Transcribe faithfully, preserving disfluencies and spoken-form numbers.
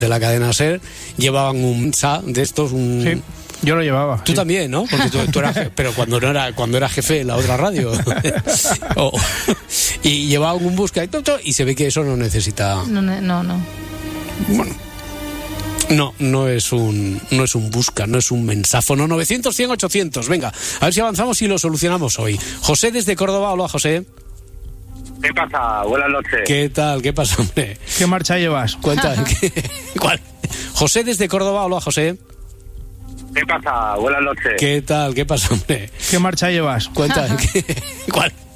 de la cadena SER llevaban un S A de estos, un... Sí, yo lo llevaba. Tú sí. también, ¿no? Porque tú, tú eras, pero cuando no era, cuando era jefe de la otra radio. o, y llevaban un busca y se ve que eso no necesita... No, no, no. Bueno... No, no es un no es un busca, no es un mensáfono. Novecientos, cien, ochocientos. Venga, a ver si avanzamos y lo solucionamos hoy. José desde Córdoba. Hola, José. ¿Qué pasa? Buenas noches. ¿Qué tal? ¿Qué pasa, hombre? ¿Qué marcha llevas? Cuenta. ¿Cuál? José desde Córdoba. Hola, José. ¿Qué pasa? Buenas noches. ¿Qué tal? ¿Qué pasa, hombre? ¿Qué marcha llevas? Cuenta. ¿Cuál?